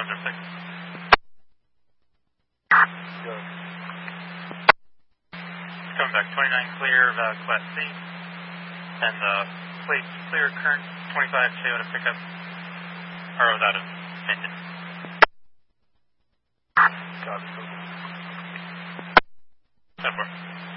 706. Go. Coming back, 29 clear of Class C. And plate clear, current 25 Toyota pickup. Arrows out of engine. Copy. 10-4.